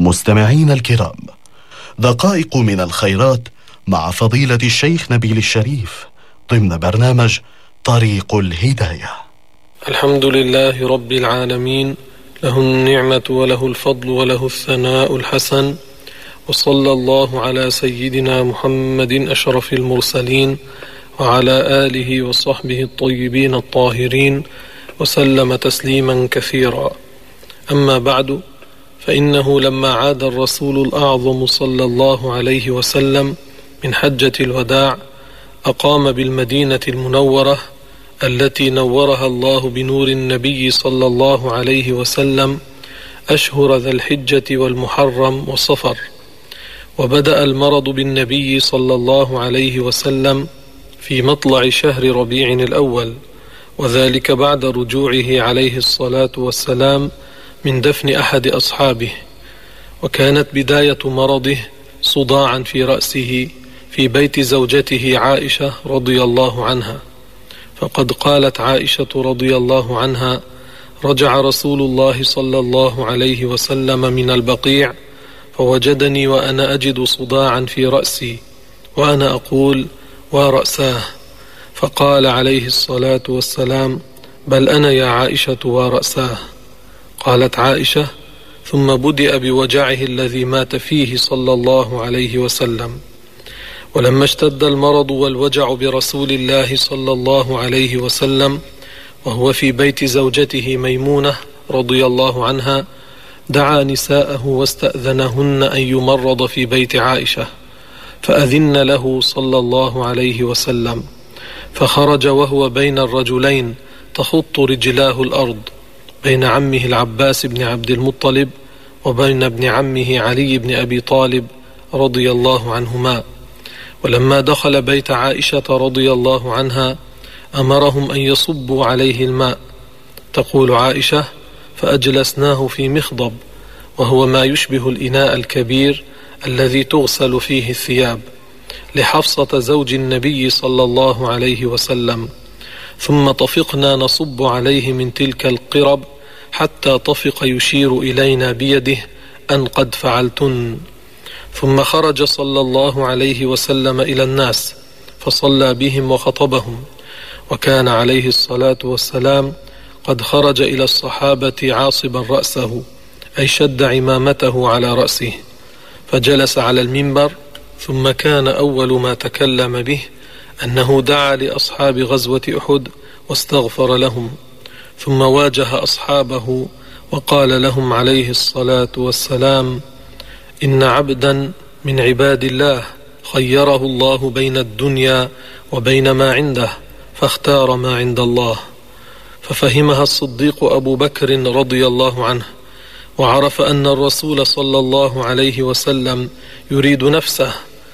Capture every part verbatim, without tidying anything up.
مستمعين الكرام، دقائق من الخيرات مع فضيلة الشيخ نبيل الشريف ضمن برنامج طريق الهداية. الحمد لله رب العالمين، له النعمة وله الفضل وله الثناء الحسن، وصلى الله على سيدنا محمد أشرف المرسلين وعلى آله وصحبه الطيبين الطاهرين وسلم تسليما كثيرا. أما بعد، فإنه لما عاد الرسول الأعظم صلى الله عليه وسلم من حجة الوداع أقام بالمدينة المنورة التي نورها الله بنور النبي صلى الله عليه وسلم أشهر ذا الحجة والمحرم وصفر. وبدأ المرض بالنبي صلى الله عليه وسلم في مطلع شهر ربيع الأول، وذلك بعد رجوعه عليه الصلاة والسلام من دفن أحد أصحابه. وكانت بداية مرضه صداعا في رأسه في بيت زوجته عائشة رضي الله عنها، فقد قالت عائشة رضي الله عنها: رجع رسول الله صلى الله عليه وسلم من البقيع فوجدني وأنا أجد صداعا في رأسي وأنا أقول: ورأساه. فقال عليه الصلاة والسلام: بل أنا يا عائشة ورأساه. قالت عائشة: ثم بدأ بوجعه الذي مات فيه صلى الله عليه وسلم. ولما اشتد المرض والوجع برسول الله صلى الله عليه وسلم وهو في بيت زوجته ميمونة رضي الله عنها، دعا نساءه واستأذنهن أن يمرض في بيت عائشة، فأذن له صلى الله عليه وسلم، فخرج وهو بين الرجلين تخط رجلاه الأرض، بين عمه العباس بن عبد المطلب وبين ابن عمه علي بن أبي طالب رضي الله عنهما. ولما دخل بيت عائشة رضي الله عنها أمرهم أن يصبوا عليه الماء. تقول عائشة: فأجلسناه في مخضب، وهو ما يشبه الإناء الكبير الذي تغسل فيه الثياب، لحفصة زوج النبي صلى الله عليه وسلم، ثم طفقنا نصب عليه من تلك القرب حتى طفق يشير إلينا بيده أن قد فعلتن. ثم خرج صلى الله عليه وسلم إلى الناس فصلى بهم وخطبهم، وكان عليه الصلاة والسلام قد خرج إلى الصحابة عاصبا رأسه، أي شد عمامته على رأسه، فجلس على المنبر. ثم كان أول ما تكلم به أنه دعا لأصحاب غزوة أحد واستغفر لهم، ثم واجه أصحابه وقال لهم عليه الصلاة والسلام: إن عبدا من عباد الله خيره الله بين الدنيا وبين ما عنده فاختار ما عند الله. ففهمها الصديق أبو بكر رضي الله عنه، وعرف أن الرسول صلى الله عليه وسلم يريد نفسه،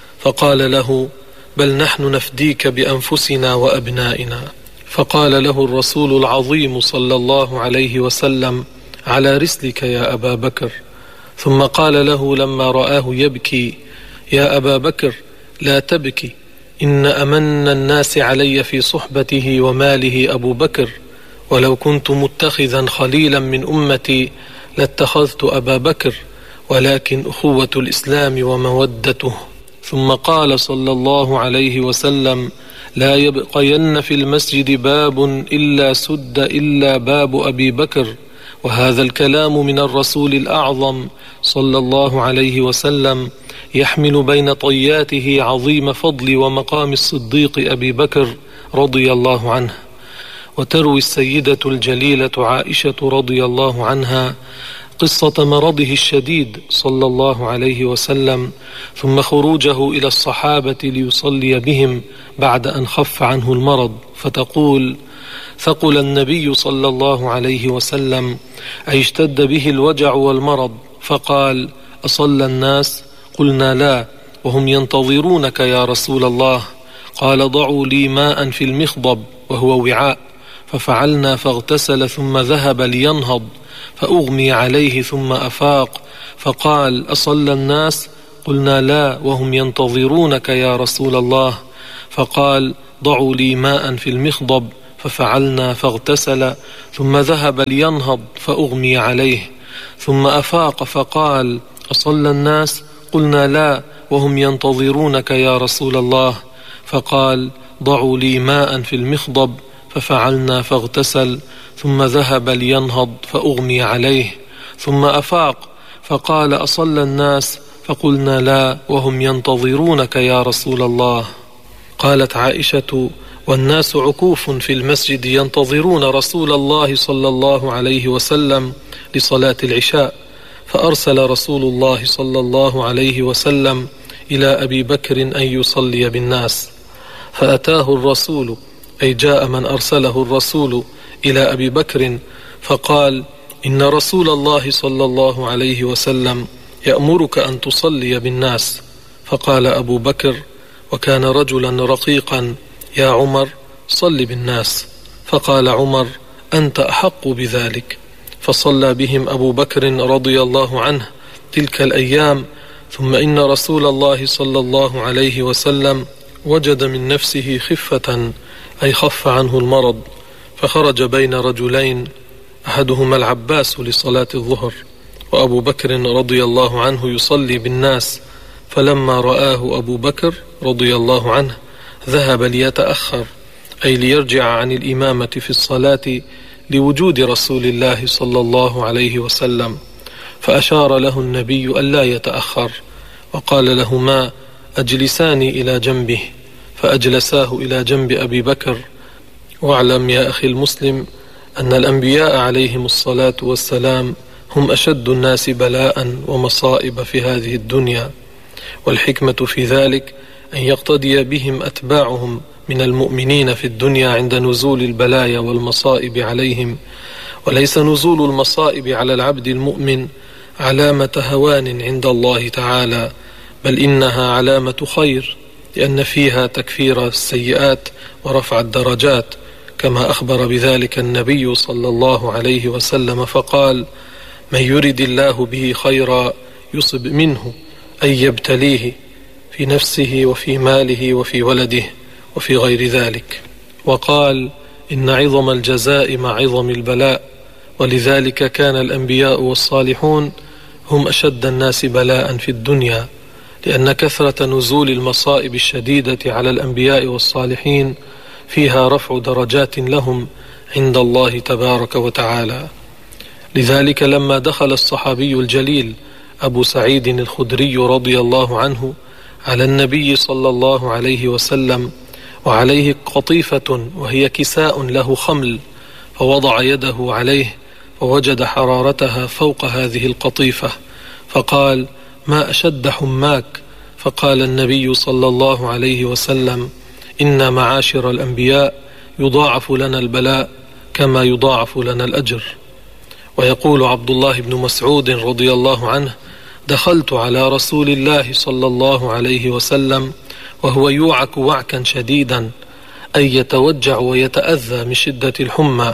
فقال له: بل نحن نفديك بأنفسنا وأبنائنا. فقال له الرسول العظيم صلى الله عليه وسلم: على رسلك يا أبا بكر. ثم قال له لما رآه يبكي: يا أبا بكر لا تبكي، إن أمن الناس علي في صحبته وماله أبو بكر، ولو كنت متخذا خليلا من أمتي لاتخذت أبا بكر، ولكن أخوة الإسلام ومودته. ثم قال صلى الله عليه وسلم: لا يبقين في المسجد باب إلا سد إلا باب أبي بكر. وهذا الكلام من الرسول الأعظم صلى الله عليه وسلم يحمل بين طياته عظيم فضل ومقام الصديق أبي بكر رضي الله عنه. وتروي السيدة الجليلة عائشة رضي الله عنها قصة مرضه الشديد صلى الله عليه وسلم، ثم خروجه إلى الصحابة ليصلي بهم بعد أن خف عنه المرض، فتقول: ثقل النبي صلى الله عليه وسلم، أي اشتد به الوجع والمرض، فقال: أصلى الناس؟ قلنا: لا، وهم ينتظرونك يا رسول الله. قال: ضعوا لي ماء في المخضب، وهو وعاء، ففعلنا، فاغتسل ثم ذهب لينهض، فأغمي عليه ثم أفاق، فقال: أصلى الناس؟ قلنا: لا، وهم ينتظرونك يا رسول الله. فقال: ضعوا لي ماء في المخضب، ففعلنا، فاغتسل ثم ذهب لينهض، فأغمي عليه، ثم أفاق فقال: أصلى الناس؟ قلنا لا وهم ينتظرونك يا رسول الله. فقال ضعوا لي ماء في المخضب، ففعلنا فاغتسل، ثم ذهب لينهض فأغمي عليه، ثم أفاق فقال أصلى الناس؟ فقلنا لا وهم ينتظرونك يا رسول الله. قالت عائشة والناس عكوف في المسجد ينتظرون رسول الله صلى الله عليه وسلم لصلاة العشاء، فأرسل رسول الله صلى الله عليه وسلم إلى أبي بكر أن يصلي بالناس، فأتاه الرسول، أي جاء من أرسله الرسول إلى أبي بكر فقال إن رسول الله صلى الله عليه وسلم يأمرك أن تصلي بالناس. فقال أبو بكر وكان رجلا رقيقا يا عمر صل بالناس. فقال عمر أنت أحق بذلك، فصلى بهم أبو بكر رضي الله عنه تلك الأيام. ثم إن رسول الله صلى الله عليه وسلم وجد من نفسه خفة، أي خف عنه المرض، فخرج بين رجلين أحدهما العباس لصلاة الظهر، وأبو بكر رضي الله عنه يصلي بالناس، فلما رآه أبو بكر رضي الله عنه ذهب ليتأخر، أي ليرجع عن الإمامة في الصلاة لوجود رسول الله صلى الله عليه وسلم، فأشار له النبي ألا يتأخر، وقال لهما أجلساني إلى جنبه، فأجلساه إلى جنب أبي بكر. واعلم يا أخي المسلم أن الأنبياء عليهم الصلاة والسلام هم أشد الناس بلاء ومصائب في هذه الدنيا، والحكمة في ذلك أن يقتدي بهم أتباعهم من المؤمنين في الدنيا عند نزول البلايا والمصائب عليهم، وليس نزول المصائب على العبد المؤمن علامة هوان عند الله تعالى، بل إنها علامة خير، لأن فيها تكفير السيئات ورفع الدرجات، كما أخبر بذلك النبي صلى الله عليه وسلم فقال من يرد الله به خيرا يصب منه، أي يبتليه في نفسه وفي ماله وفي ولده وفي غير ذلك. وقال إن عظم الجزاء مع عظم البلاء، ولذلك كان الأنبياء والصالحون هم أشد الناس بلاء في الدنيا، لأن كثرة نزول المصائب الشديدة على الأنبياء والصالحين فيها رفع درجات لهم عند الله تبارك وتعالى. لذلك لما دخل الصحابي الجليل أبو سعيد الخدري رضي الله عنه على النبي صلى الله عليه وسلم وعليه قطيفة وهي كساء له خمل، فوضع يده عليه فوجد حرارتها فوق هذه القطيفة، فقال ما أشد حماك؟ فقال النبي صلى الله عليه وسلم إن معاشر الأنبياء يضاعف لنا البلاء كما يضاعف لنا الأجر. ويقول عبد الله بن مسعود رضي الله عنه دخلت على رسول الله صلى الله عليه وسلم وهو يوعك وعكا شديدا، أي يتوجع ويتأذى من شدة الحمى،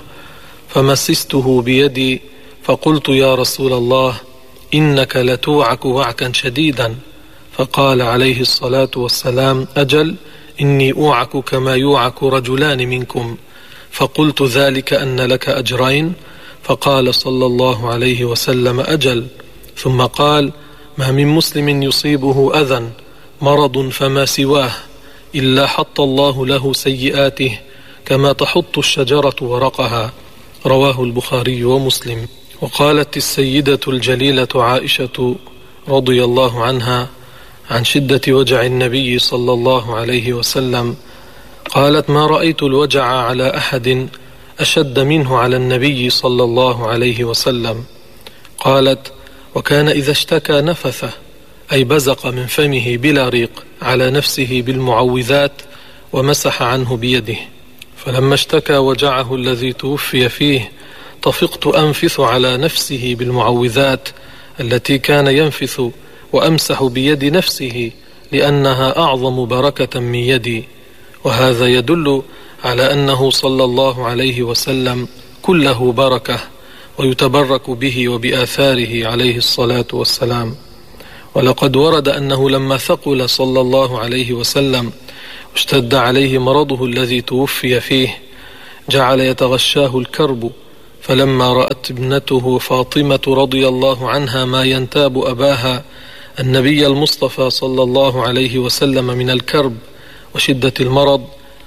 فمسسته بيدي فقلت يا رسول الله إنك لتوعك وعكا شديدا، فقال عليه الصلاة والسلام أجل إني أوعك كما يوعك رجلان منكم، فقلت ذلك أن لك أجرين؟ فقال صلى الله عليه وسلم أجل، ثم قال ما من مسلم يصيبه أذى مرض فما سواه إلا حط الله له سيئاته كما تحط الشجرة ورقها، رواه البخاري ومسلم. وقالت السيدة الجليلة عائشة رضي الله عنها عن شدة وجع النبي صلى الله عليه وسلم قالت ما رأيت الوجع على أحد أشد منه على النبي صلى الله عليه وسلم. قالت وكان إذا اشتكى نفثه، أي بزق من فمه بلا ريق على نفسه بالمعوذات ومسح عنه بيده، فلما اشتكى وجعه الذي توفي فيه طفقت أنفث على نفسه بالمعوذات التي كان ينفث وأمسح بيد نفسه لأنها أعظم بركة من يدي. وهذا يدل على أنه صلى الله عليه وسلم كله بركة ويتبرك به وبآثاره عليه الصلاة والسلام. ولقد ورد أنه لما ثقل صلى الله عليه وسلم اشتد عليه مرضه الذي توفي فيه جعل يتغشاه الكرب، فلما رأت ابنته فاطمة رضي الله عنها ما ينتاب أباها النبي المصطفى صلى الله عليه وسلم من الكرب وشدة المرض،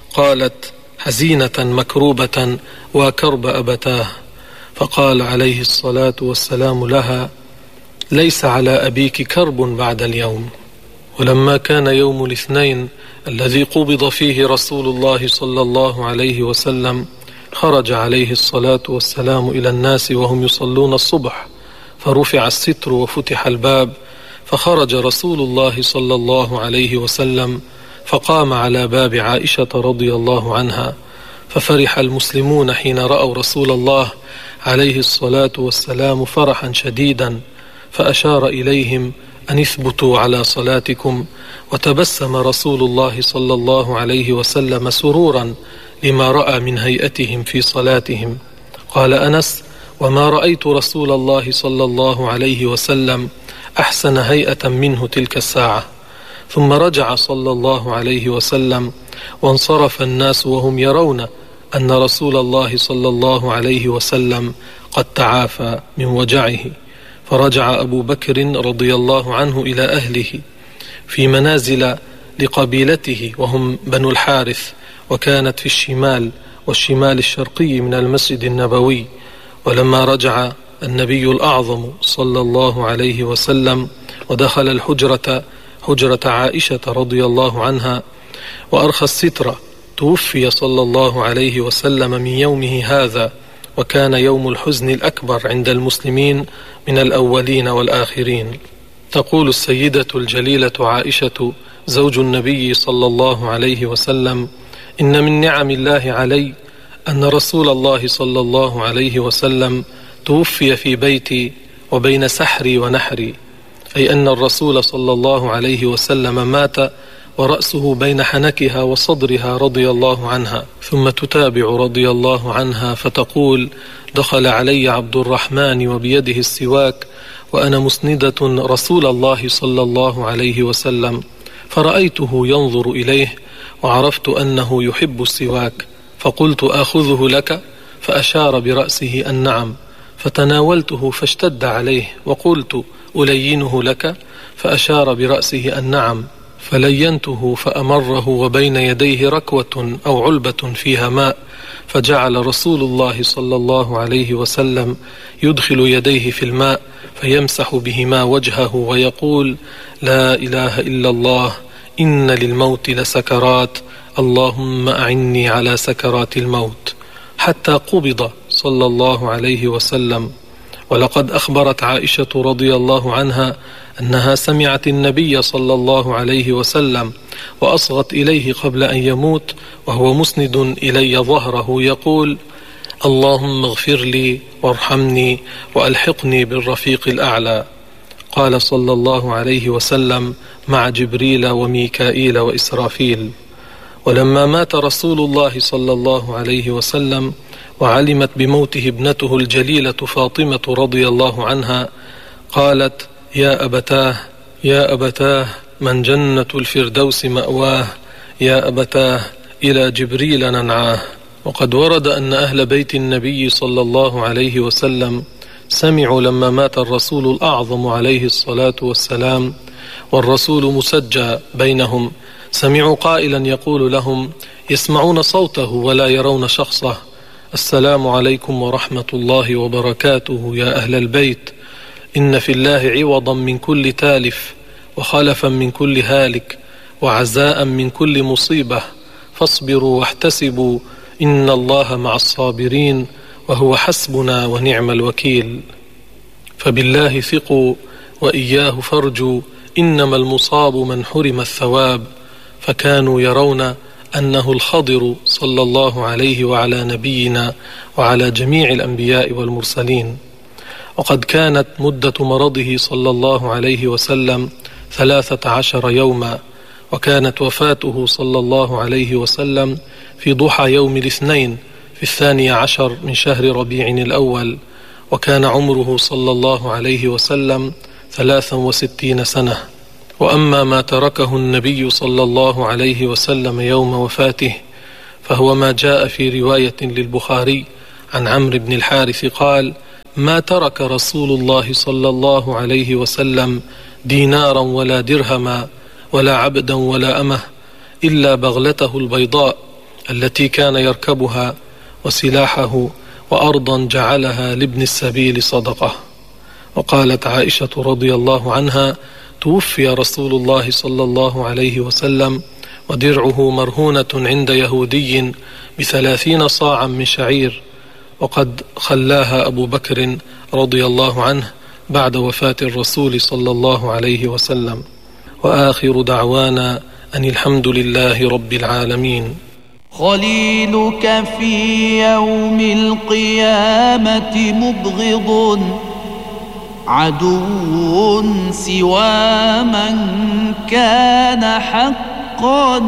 قالت حزينة مكروبة وكرب أبتاه، فقال عليه الصلاة والسلام لها: ليس على أبيك كرب بعد اليوم. ولما كان يوم الاثنين الذي قبض فيه رسول الله صلى الله عليه وسلم، خرج عليه الصلاة والسلام إلى الناس وهم يصلون الصبح، فرفع الستر وفتح الباب، فخرج رسول الله صلى الله عليه وسلم فقام على باب عائشة رضي الله عنها، ففرح المسلمون حين رأوا رسول الله عليه الصلاة والسلام فرحا شديدا، فأشار إليهم أن اثبتوا على صلاتكم، وتبسم رسول الله صلى الله عليه وسلم سرورا لما رأى من هيئتهم في صلاتهم. قال أنس: وما رأيت رسول الله صلى الله عليه وسلم أحسن هيئة منه تلك الساعة. ثم رجع صلى الله عليه وسلم، وانصرف الناس وهم يرون أن رسول الله صلى الله عليه وسلم قد تعافى من وجعه. فرجع أبو بكر رضي الله عنه إلى أهله في منازل لقبيلته وهم بنو الحارث، وكانت في الشمال والشمال الشرقي من المسجد النبوي. ولما رجع النبي الأعظم صلى الله عليه وسلم ودخل الحجرة حجرة عائشة رضي الله عنها وأرخى الستر، توفي صلى الله عليه وسلم من يومه هذا، وكان يوم الحزن الأكبر عند المسلمين من الأولين والآخرين. تقول السيدة الجليلة عائشة زوج النبي صلى الله عليه وسلم: إن من نعم الله علي أن رسول الله صلى الله عليه وسلم توفي في بيتي وبين سحري ونحري، أي أن الرسول صلى الله عليه وسلم مات ورأسه بين حنكها وصدرها رضي الله عنها. ثم تتابع رضي الله عنها فتقول: دخل علي عبد الرحمن وبيده السواك وأنا مسندة رسول الله صلى الله عليه وسلم، فرأيته ينظر إليه وعرفت أنه يحب السواك، فقلت: آخذه لك؟ فأشار برأسه أن نعم، فتناولته فاشتد عليه، وقلت: ألينه لك؟ فأشار برأسه أن نعم، فلينته فأمره وبين يديه ركوة أو علبة فيها ماء، فجعل رسول الله صلى الله عليه وسلم يدخل يديه في الماء فيمسح بهما وجهه ويقول: لا إله إلا الله، إن للموت لسكرات، اللهم أعني على سكرات الموت، حتى قبض صلى الله عليه وسلم. ولقد أخبرت عائشة رضي الله عنها أنها سمعت النبي صلى الله عليه وسلم وأصغت إليه قبل أن يموت وهو مسند إلي ظهره يقول: اللهم اغفر لي وارحمني وألحقني بالرفيق الأعلى. قال صلى الله عليه وسلم: مع جبريل وميكائيل وإسرافيل. ولما مات رسول الله صلى الله عليه وسلم وعلمت بموته ابنته الجليلة فاطمة رضي الله عنها، قالت: يا أبتاه يا أبتاه، من جنة الفردوس مأواه، يا أبتاه إلى جبريل ننعاه. وقد ورد أن أهل بيت النبي صلى الله عليه وسلم سمعوا لما مات الرسول الأعظم عليه الصلاة والسلام والرسول مسجى بينهم، سمعوا قائلا يقول لهم: يسمعون صوته ولا يرون شخصه: السلام عليكم ورحمة الله وبركاته يا أهل البيت، إن في الله عوضا من كل تالف، وخلفا من كل هالك، وعزاء من كل مصيبة، فاصبروا واحتسبوا، إن الله مع الصابرين، وهو حسبنا ونعم الوكيل. فبالله ثقوا وإياه فارجوا، إنما المصاب من حرم الثواب. فكانوا يرون أنه الخضر صلى الله عليه وعلى نبينا وعلى جميع الأنبياء والمرسلين. وقد كانت مدة مرضه صلى الله عليه وسلم ثلاثة عشر يوما، وكانت وفاته صلى الله عليه وسلم في ضحى يوم الاثنين في الثاني عشر من شهر ربيع الأول، وكان عمره صلى الله عليه وسلم ثلاثا وستين سنة. وأما ما تركه النبي صلى الله عليه وسلم يوم وفاته فهو ما جاء في رواية للبخاري عن عمرو بن الحارث قال: ما ترك رسول الله صلى الله عليه وسلم دينارا ولا درهما ولا عبدا ولا أمه إلا بغلته البيضاء التي كان يركبها وسلاحه وأرضا جعلها لابن السبيل صدقة. وقالت عائشة رضي الله عنها: توفي رسول الله صلى الله عليه وسلم ودرعه مرهونة عند يهودي بثلاثين صاعا من شعير، وقد خلاها أبو بكر رضي الله عنه بعد وفاة الرسول صلى الله عليه وسلم. وآخر دعوانا أن الحمد لله رب العالمين. خليلك في يوم القيامة مبغض، عدو سوى من كان حقا.